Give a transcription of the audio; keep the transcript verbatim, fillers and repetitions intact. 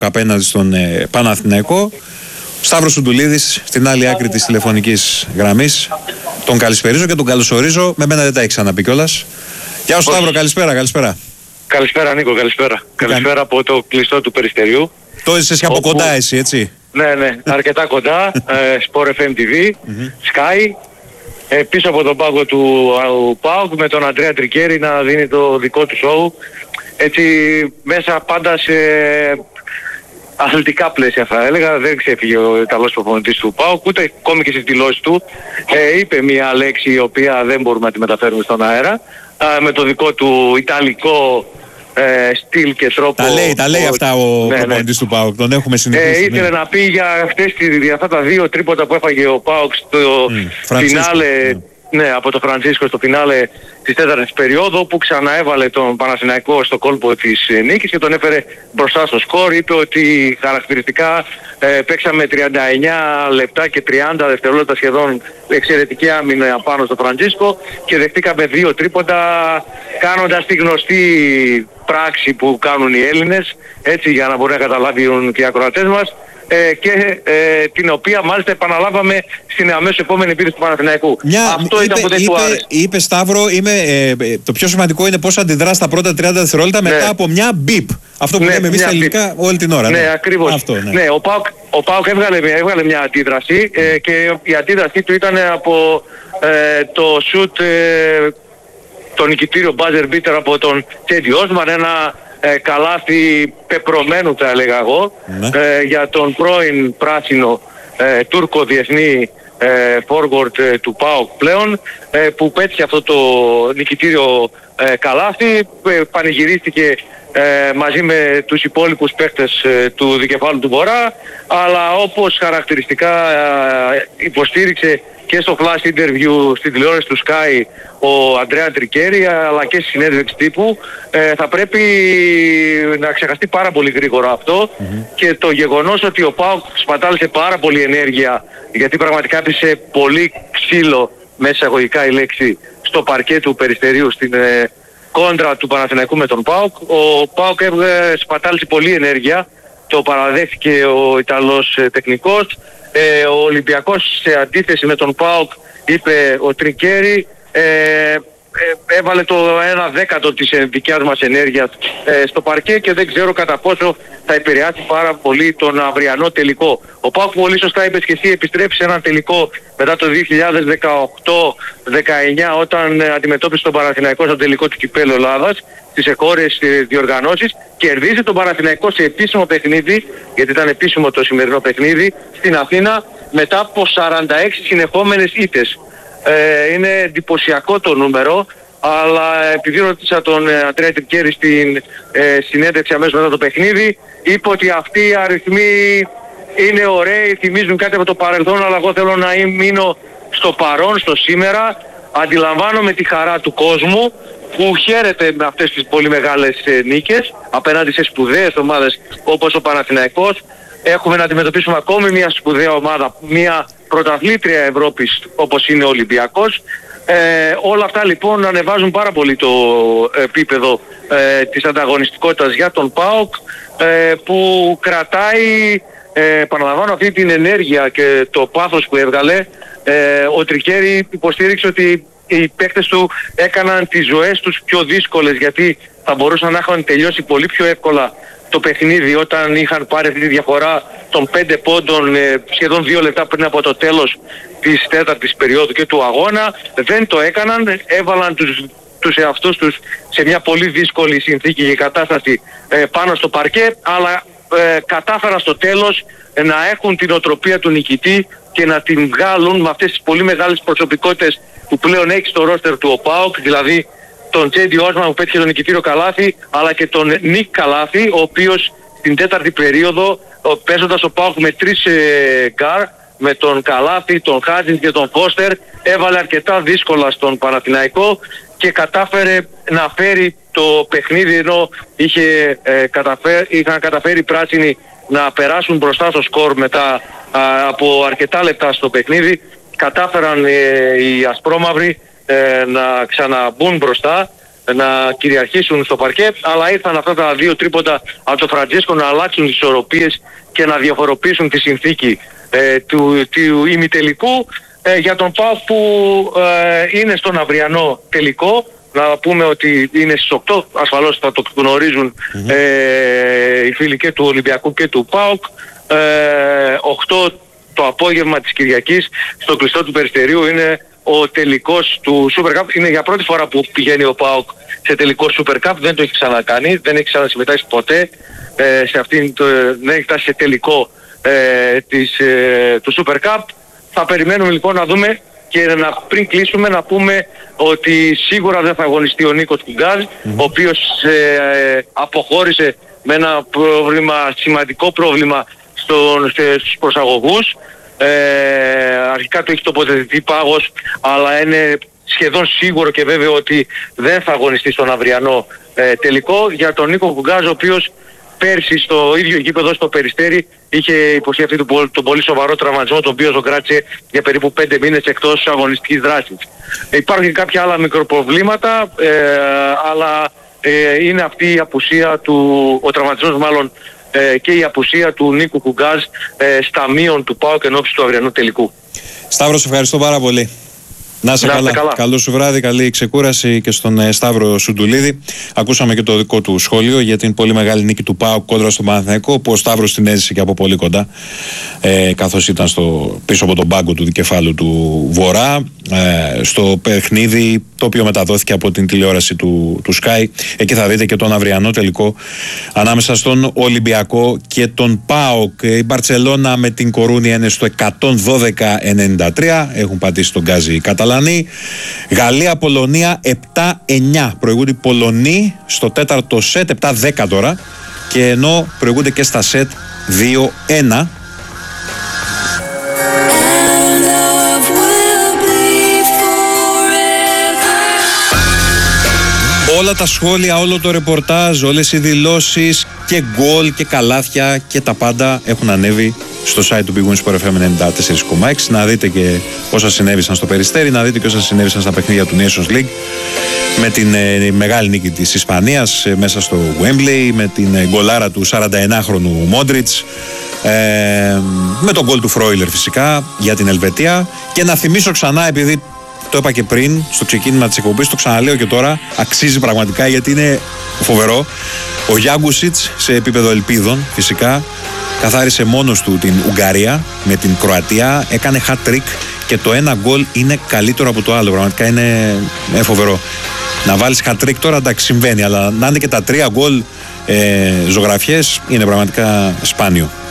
απέναντι στον ε, Παναθηναϊκό. Σταύρος Σουντουλίδης στην άλλη άκρη της τηλεφωνικής γραμμής. Τον καλησπερίζω και τον καλωσορίζω. Με μένα δεν τα έχει ξαναπεί κιόλας. Γεια σου Σταύρο, καλησπέρα, καλησπέρα. Καλησπέρα Νίκο, καλησπέρα. Καλησπέρα Καν... από το κλειστό του Περιστεριού. Το είσαι εσύ από όπου... κοντά εσύ, έτσι. Ναι, ναι, αρκετά κοντά. Sport εφ εμ τι βι, Sky. Ε, πίσω από τον πάγκο του ΠΑΟΚ με τον Αντρέα Τρικέρι να δίνει το δικό του σοου. Έτσι μέσα πάντα σε αθλητικά πλαίσια θα έλεγα. Δεν ξέφυγε ο Ιταλός προπονητής του ΠΑΟΚ, ούτε ακόμη και στις δηλώσεις του. Ε, είπε μια λέξη η οποία δεν μπορούμε να τη μεταφέρουμε στον αέρα. Ε, με το δικό του ιταλικό ε, στυλ και τρόπο. Τα λέει, τα λέει ο, αυτά ο ναι, προπονητής ναι. του ΠΑΟΚ, τον έχουμε συνηθίσει. Ε, ήθελε ναι. να πει για, αυτές, για αυτά τα δύο τρίποτα που έφαγε ο ΠΑΟΚ στο mm, φινάλε. Ναι. Ναι, από το Φραντσίσκο στο φινάλε της τέταρτης περίοδου, που ξαναέβαλε τον Παναθηναϊκό στο κόλπο της νίκης και τον έφερε μπροστά στο σκορ. Είπε ότι χαρακτηριστικά ε, παίξαμε τριάντα εννιά λεπτά και τριάντα δευτερόλεπτα σχεδόν εξαιρετική άμυνα πάνω στο Φραντσίσκο και δεχτήκαμε δύο τρίποτα, κάνοντας τη γνωστή πράξη που κάνουν οι Έλληνες, έτσι για να μπορούν να καταλάβουν και οι ακροατές μας. Ε, και ε, την οποία μάλιστα επαναλάβαμε στην αμέσως επόμενη επίθεση του Παναθηναϊκού. Μια, Αυτό είπε, ήταν που δεν του άρεσε. Είπε Σταύρο, είμαι, ε, το πιο σημαντικό είναι πώς αντιδρά στα πρώτα τριάντα δευτερόλεπτα μετά ναι. από μια μπιπ. Αυτό που ναι, λέμε εμείς στα ελληνικά όλη την ώρα. Ναι, ναι. ακριβώς. Αυτό, ναι. Ναι, ο ΠΑΟΚ, ο ΠΑΟΚ έβγαλε, έβγαλε μια αντίδραση ε, και η αντίδρασή του ήταν από ε, το σουτ, ε, το νικητήριο buzzer beater από τον Τσέντι Όσμαν, ένα Ε, καλάθι πεπρωμένου θα έλεγα εγώ, ναι. ε, για τον πρώην πράσινο ε, Τούρκο διεθνή ε, forward ε, του ΠΑΟΚ πλέον, ε, που πέτυχε αυτό το νικητήριο ε, καλάθι, ε, πανηγυρίστηκε ε, μαζί με τους υπόλοιπους παίκτες ε, του δικεφάλου του Βορρά, αλλά όπως χαρακτηριστικά ε, υποστήριξε και στο flash interview στην τηλεόραση του Sky ο Αντρέα Τρικέρι, αλλά και στη συνέντευξη τύπου, ε, θα πρέπει να ξεχαστεί πάρα πολύ γρήγορα αυτό mm-hmm. και το γεγονός ότι ο ΠΑΟΚ σπατάλησε πάρα πολύ ενέργεια, γιατί πραγματικά έπεισε πολύ ξύλο, μέσα εισαγωγικά η λέξη, στο παρκέ του Περιστερίου στην ε, κόντρα του Παναθηναϊκού με τον ΠΑΟΚ. Ο ΠΑΟΚ ε, σπατάλησε πολύ ενέργεια, το παραδέχθηκε ο Ιταλός ε, τεχνικός. Ε, ο Ολυμπιακός σε αντίθεση με τον ΠΑΟΚ, είπε ο Τρικέρι, ε, ε, έβαλε το ένα δέκατο της ε, δικιάς μας ενέργειας ε, στο παρκέ και δεν ξέρω κατά πόσο θα επηρεάσει πάρα πολύ τον αυριανό τελικό. Ο ΠΑΟΚ, πολύ σωστά είπες και εσύ, επιστρέφει σε ένα τελικό μετά το δύο χιλιάδες δεκαοκτώ δεκαεννιά, όταν ε, αντιμετώπισε τον Παναθηναϊκό στο τελικό του Κυπέλλου Ελλάδας στις εγχώριες διοργανώσεις, κερδίζει τον Παναθηναϊκό σε επίσημο παιχνίδι, γιατί ήταν επίσημο το σημερινό παιχνίδι, στην Αθήνα, μετά από σαράντα έξι συνεχόμενες ήττες. Ε, είναι εντυπωσιακό το νούμερο, αλλά επειδή ρώτησα τον ε, Αντρέα Τρικέρι στην ε, συνέντευξη αμέσως μετά το παιχνίδι, είπε ότι αυτοί οι αριθμοί είναι ωραίοι, θυμίζουν κάτι από το παρελθόν, αλλά εγώ θέλω να μείνω στο παρόν, στο σήμερα. Αντιλαμβάνομαι τη χαρά του κόσμου που χαίρεται με αυτές τις πολύ μεγάλες ε, νίκες απέναντι σε σπουδαίες ομάδες όπως ο Παναθηναϊκός. Έχουμε να αντιμετωπίσουμε ακόμη μια σπουδαία ομάδα, μια πρωταθλήτρια Ευρώπης όπως είναι ο Ολυμπιακός. Ε, όλα αυτά λοιπόν ανεβάζουν πάρα πολύ το επίπεδο ε, της ανταγωνιστικότητας για τον ΠΑΟΚ, ε, που κρατάει, ε, επαναλαμβάνω, αυτή την ενέργεια και το πάθος που έβγαλε. Ε, ο Τρικέρι υποστήριξε ότι οι παίκτες του έκαναν τις ζωές τους πιο δύσκολες, γιατί θα μπορούσαν να έχουν τελειώσει πολύ πιο εύκολα το παιχνίδι όταν είχαν πάρει αυτή τη διαφορά των πέντε πόντων ε, σχεδόν δύο λεπτά πριν από το τέλος της τέταρτης περίοδου και του αγώνα. Δεν το έκαναν, έβαλαν τους, τους εαυτούς τους σε μια πολύ δύσκολη συνθήκη και κατάσταση ε, πάνω στο παρκέ, αλλά ε, κατάφεραν στο τέλος ε, να έχουν την οτροπία του νικητή και να την βγάλουν με αυτές τις πολύ μεγάλες προσωπικότητες που πλέον έχει στο ρόστερ του ο ΠΑΟΚ, δηλαδή τον Τσέντι Όσμαν που πέτυχε τον νικητήριο καλάθι, αλλά και τον Νίκ Καλάθι, ο οποίος στην τέταρτη περίοδο, παίζοντας ο ΠΑΟΚ με τρεις ε, γκάρ, με τον Καλάθι, τον Χάτζιν και τον Φώστερ, έβαλε αρκετά δύσκολα στον Παναθηναϊκό και κατάφερε να φέρει το παιχνίδι, ενώ είχε, ε, καταφέρει, είχαν καταφέρει οι πράσινοι να περάσουν μπροστά στο σκορ μετά α, από αρκετά λεπτά στο παιχνίδι. Κατάφεραν ε, οι ασπρόμαυροι ε, να ξαναμπούν μπροστά να κυριαρχήσουν στο παρκέ, αλλά ήρθαν αυτά τα δύο τρίποντα από τον Φραντζέσκο να αλλάξουν τις ισορροπίες και να διαφοροποιήσουν τη συνθήκη ε, του, του ημιτελικού. Ε, για τον ΠΑΟΚ που ε, είναι στον αυριανό τελικό, να πούμε ότι είναι στις οκτώ, ασφαλώς θα το γνωρίζουν mm-hmm. ε, οι φίλοι και του Ολυμπιακού και του ΠΑΟΚ. ε, οκτώ το απόγευμα της Κυριακής στο κλειστό του Περιστερίου είναι ο τελικός του Super Cup. Είναι για πρώτη φορά που πηγαίνει ο ΠΑΟΚ σε τελικό Super Cup, δεν το έχει ξανακάνει, δεν έχει ξανασυμμετάσχει ποτέ ε, σε αυτήν το, δεν έχει φτάσει σε τελικό ε, της, ε, του Super Cup. Θα περιμένουμε λοιπόν να δούμε και να, πριν κλείσουμε να πούμε ότι σίγουρα δεν θα αγωνιστεί ο Νίκος Κουγκάζ, mm-hmm. ο οποίος ε, αποχώρησε με ένα πρόβλημα, σημαντικό πρόβλημα στον, στους προσαγωγούς. Ε, αρχικά το έχει τοποθετηθεί πάγος, αλλά είναι σχεδόν σίγουρο και βέβαιο ότι δεν θα αγωνιστεί στον αυριανό ε, τελικό. Για τον Νίκο Κουγκάζ, ο οποίος πέρσι στο ίδιο γήπεδο στο Περιστέρι είχε υποστεί αυτή τον, τον πολύ σοβαρό τραυματισμό, τον οποίο τον κράτησε για περίπου πέντε μήνες εκτός αγωνιστικής δράσης. Ε, υπάρχουν κάποια άλλα μικροπροβλήματα, ε, αλλά ε, είναι αυτή η απουσία του, ο τραυματισμός μάλλον ε, και η απουσία του Νίκου Κουγκάζ ε, στα μείον του ΠΑΟΚ εν ώψη του αυριανού τελικού. Σταύρο, σε ευχαριστώ πάρα πολύ. Να είσαι καλά. καλά. Καλό σου βράδυ, καλή ξεκούραση και στον ε, Σταύρο Σουντουλίδη. Ακούσαμε και το δικό του σχόλιο για την πολύ μεγάλη νίκη του ΠΑΟΚ κόντρα στον Παναθηναϊκό, που ο Σταύρος την έζησε και από πολύ κοντά, ε, καθώς ήταν στο, πίσω από τον πάγκο του δικεφάλου του Βορρά, ε, στο παιχνίδι το οποίο μεταδόθηκε από την τηλεόραση του, του Sky. Εκεί θα δείτε και τον αυριανό τελικό ανάμεσα στον Ολυμπιακό και τον ΠΑΟΚ. Η Μπαρτσελώνα με την Κορούνια είναι στο εκατόν δώδεκα ενενήντα τρία, έχουν πατήσει τον γκάζι οι Καταλανοί. Γαλλία-Πολωνία επτά εννιά, προηγούνται οι Πολωνοί στο τέταρτο σετ, επτά δέκα τώρα, και ενώ προηγούνται και στα σετ δύο ένα. Όλα τα σχόλια, όλο το ρεπορτάζ, όλες οι δηλώσεις και γκολ και καλάθια και τα πάντα έχουν ανέβει στο site του Big Win Sport εφ εμ ενενήντα τέσσερα κόμμα έξι. Να δείτε και όσα συνέβησαν στο Περιστέρι, να δείτε και όσα συνέβησαν στα παιχνίδια του Nations League, με την ε, μεγάλη νίκη της Ισπανίας ε, μέσα στο Wembley, με την ε, γκολάρα του σαρανταενάχρονου Μόντριτς, ε, με τον γκολ του Φρόιλερ φυσικά για την Ελβετία. Και να θυμίσω ξανά, επειδή το είπα και πριν στο ξεκίνημα της εκπομπής, το ξαναλέω και τώρα, αξίζει πραγματικά γιατί είναι φοβερό. Ο Γιάγκουσιτς σε επίπεδο ελπίδων φυσικά καθάρισε μόνος του την Ουγγαρία με την Κροατία, έκανε hat-trick και το ένα γκολ είναι καλύτερο από το άλλο. Πραγματικά είναι ε, φοβερό. Να βάλεις hat-trick τώρα, εντάξει, συμβαίνει, αλλά να είναι και τα τρία γκολ ε, ζωγραφιές είναι πραγματικά σπάνιο.